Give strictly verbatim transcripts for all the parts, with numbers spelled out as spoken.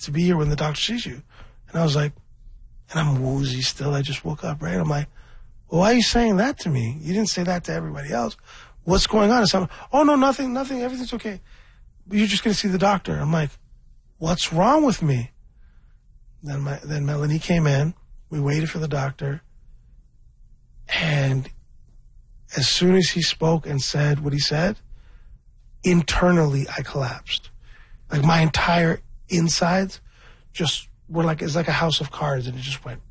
to be here when the doctor sees you. And I was like, and I'm woozy still. I just woke up, right? I'm like, well, why are you saying that to me? You didn't say that to everybody else. What's going on? And so I'm, oh, no, nothing, nothing. Everything's okay. You're just going to see the doctor. I'm like, what's wrong with me? Then my, then Melanie came in. We waited for the doctor. And as soon as he spoke and said what he said, internally I collapsed. Like my entire insides just were like, it's like a house of cards, and it just went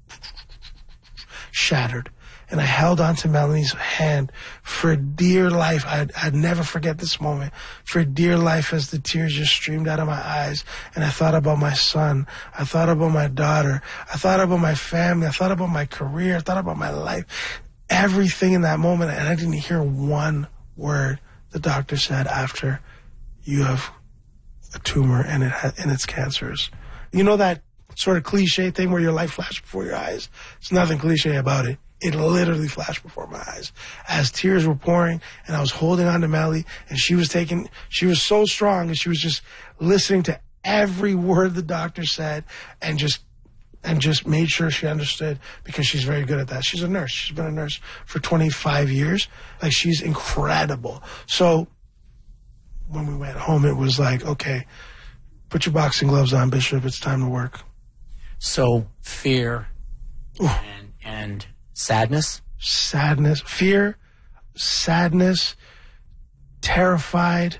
shattered. And I held on to Melanie's hand for dear life. I'd, I'd never forget this moment. For dear life, as the tears just streamed out of my eyes. And I thought about my son. I thought about my daughter. I thought about my family. I thought about my career. I thought about my life. Everything in that moment. And I didn't hear one word the doctor said after, you have a tumor and it ha- and it's cancerous. You know that sort of cliche thing where your life flashed before your eyes? There's nothing cliche about it. It literally flashed before my eyes as tears were pouring, and I was holding on to Melly, and she was taking, she was so strong, and she was just listening to every word the doctor said, and just, and just made sure she understood, because she's very good at that. She's a nurse. She's been a nurse for twenty-five years. Like, she's incredible. So when we went home, it was like, okay, put your boxing gloves on, Bishop. It's time to work. So fear and, and sadness? Sadness, fear, sadness, terrified,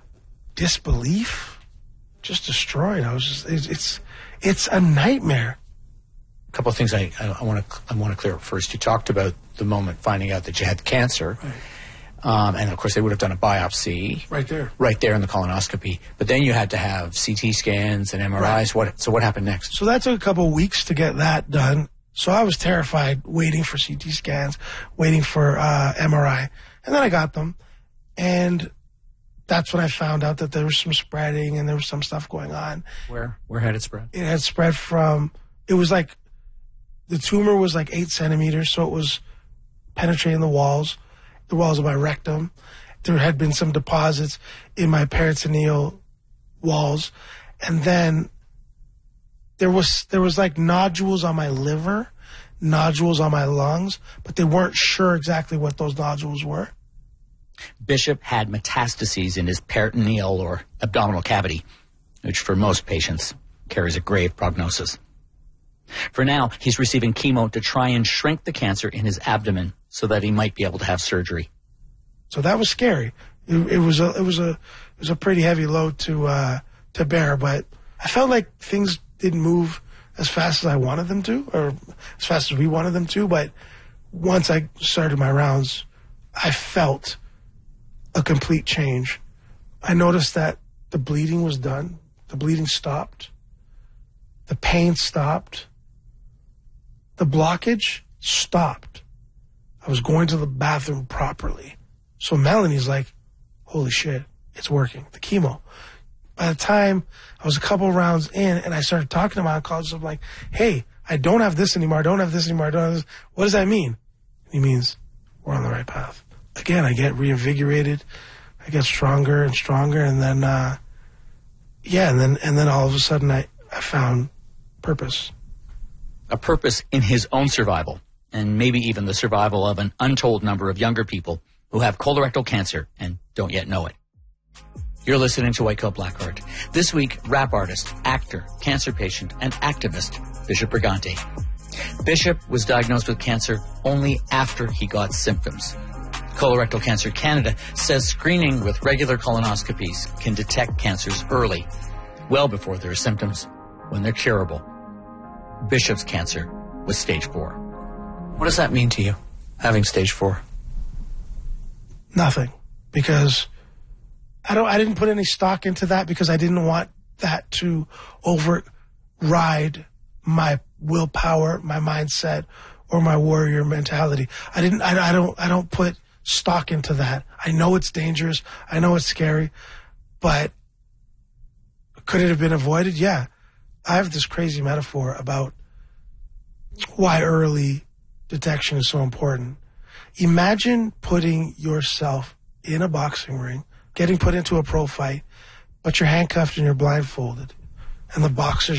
disbelief, just destroyed. I was just, it's, it's, it's a nightmare. A couple of things I, I want to I want to clear up first. You talked about the moment finding out that you had cancer. Right. Um, and, of course, they would have done a biopsy. Right there. Right there in the colonoscopy. But then you had to have C T scans and M R Is. Right. What, so what happened next? So that took a couple of weeks to get that done. So I was terrified, waiting for C T scans, waiting for uh, M R I. And then I got them. And that's when I found out that there was some spreading and there was some stuff going on. Where? Where had it spread? It had spread from, it was like, the tumor was like eight centimeters, so it was penetrating the walls. The walls of my rectum. There had been some deposits in my peritoneal walls. And then there was there was like nodules on my liver, nodules on my lungs, but they weren't sure exactly what those nodules were. Bishop had metastases in his peritoneal or abdominal cavity, which for most patients carries a grave prognosis. For now, he's receiving chemo to try and shrink the cancer in his abdomen so that he might be able to have surgery. So that was scary. It, it was a it was a it was a pretty heavy load to uh, to bear, but I felt like things didn't move as fast as I wanted them to, or as fast as we wanted them to. But once I started my rounds, I felt a complete change. I noticed that the bleeding was done. The bleeding stopped. The pain stopped. The blockage stopped. I was going to the bathroom properly. So Melanie's like, holy shit, it's working. The chemo. By the time I was a couple rounds in and I started talking to my oncologist, I'm like, hey, I don't have this anymore. I don't have this anymore. I don't have this. What does that mean? He means we're on the right path. Again, I get reinvigorated. I get stronger and stronger. And then, uh, yeah, and then, and then all of a sudden I, I found purpose. A purpose in his own survival, and maybe even the survival of an untold number of younger people who have colorectal cancer and don't yet know it. You're listening to White Coat Black Heart. This week, rap artist, actor, cancer patient, and activist Bishop Brigante. Bishop was diagnosed with cancer only after he got symptoms. Colorectal Cancer Canada says screening with regular colonoscopies can detect cancers early, well before there are symptoms, when they're curable. Bishop's cancer was stage four. What does that mean to you, having stage four? Nothing, because I don't. I didn't put any stock into that because I didn't want that to override my willpower, my mindset, or my warrior mentality. I didn't. I, I don't. I don't put stock into that. I know it's dangerous. I know it's scary, but could it have been avoided? Yeah. I have this crazy metaphor about why early detection is so important. Imagine putting yourself in a boxing ring, getting put into a pro fight, but you're handcuffed and you're blindfolded, and the boxers